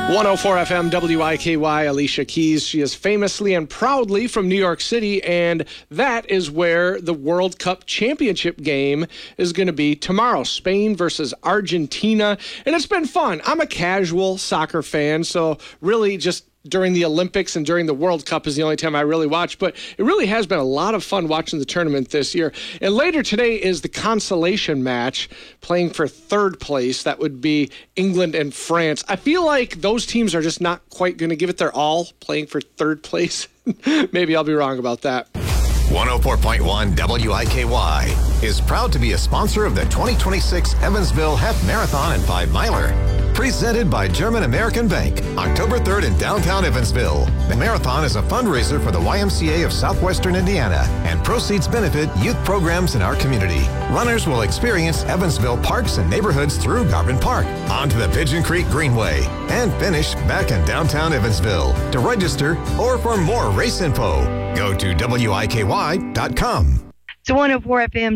104 FM WIKY, Alicia Keys. She is famously and proudly from New York City, and that is where the World Cup championship game is going to be tomorrow. Spain versus Argentina, and it's been fun. I'm a casual soccer fan, so really just during the Olympics and during the World Cup is the only time I really watch, but it really has been a lot of fun watching the tournament this year. And later today is the consolation match, playing for third place. That would be England and France. I feel like those teams are just not quite going to give it their all playing for third place. Maybe I'll be wrong about that. 104.1 WIKY is proud to be a sponsor of the 2026 Evansville Half Marathon and 5 Miler. Presented by German American Bank, October 3rd in downtown Evansville. The marathon is a fundraiser for the YMCA of Southwestern Indiana, and proceeds benefit youth programs in our community. Runners will experience Evansville parks and neighborhoods through Garvin Park, onto the Pigeon Creek Greenway, and finish back in downtown Evansville. To register or for more race info, go to WIKY.com. It's 104 FM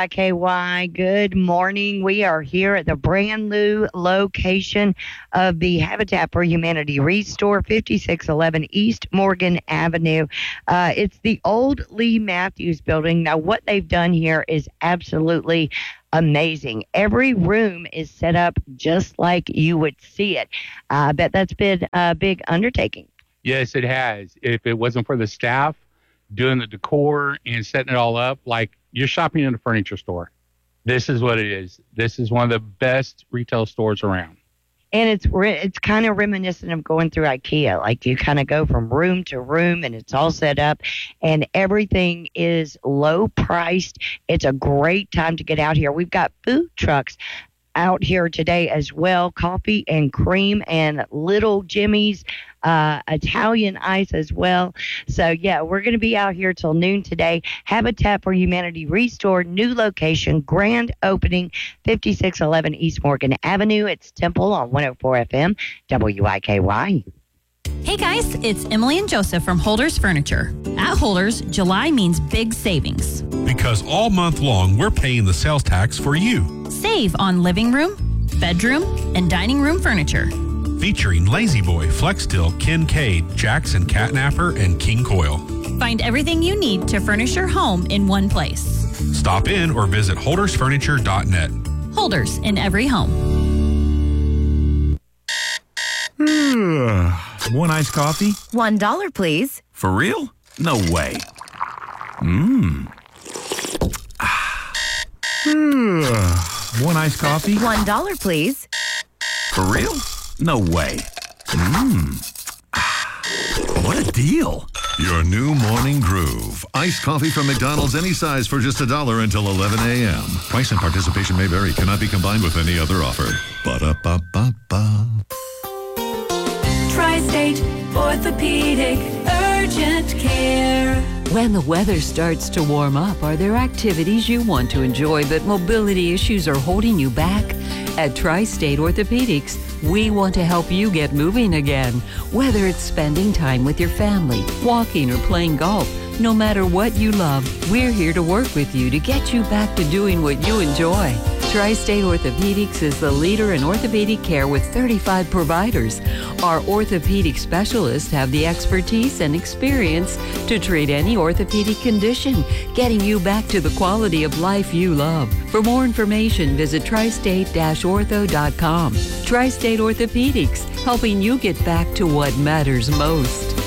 WIKY. Good morning. We are here at the brand new location of the Habitat for Humanity Restore, 5611 East Morgan Avenue. It's the old Lee Matthews building. Now, what they've done here is absolutely amazing. Every room is set up just like you would see it. I bet that's been a big undertaking. Yes, it has. If it wasn't for the staff doing the decor and setting it all up, like you're shopping in a furniture store. This is what it is. This is one of the best retail stores around. And it's kind of reminiscent of going through IKEA. Like you kind of go from room to room and it's all set up and everything is low priced. It's a great time to get out here. We've got food trucks out here today as well, coffee and cream and Little Jimmy's, Italian ice as well. So yeah, we're going to be out here till noon today. Habitat for Humanity Restore, new location, grand opening, 5611 East Morgan Avenue. It's Temple on 104 FM WIKY. Hey guys, it's Emily and Joseph from Holders Furniture. At Holders, July means big savings. Because all month long, we're paying the sales tax for you. Save on living room, bedroom, and dining room furniture. Featuring Lazy Boy, Flex Steel, Kincaid, Jackson Catnapper, and King Coil. Find everything you need to furnish your home in one place. Stop in or visit holdersfurniture.net. Holders in every home. One iced coffee? $1, please. For real? No way. One iced coffee? $1, please. For real? No way. What a deal. Your new morning groove. Iced coffee from McDonald's, any size for just $1 until 11 a.m. Price and participation may vary. Cannot be combined with any other offer. Ba-da-ba-ba-ba. Tri-State Orthopedic Urgent Care. When the weather starts to warm up, are there activities you want to enjoy but mobility issues are holding you back? At Tri-State Orthopedics, we want to help you get moving again. Whether it's spending time with your family, walking, or playing golf, no matter what you love, we're here to work with you to get you back to doing what you enjoy. Tri-State Orthopedics is the leader in orthopedic care with 35 providers. Our orthopedic specialists have the expertise and experience to treat any orthopedic condition, getting you back to the quality of life you love. For more information, visit tristate-ortho.com. Tri-State Orthopedics, helping you get back to what matters most.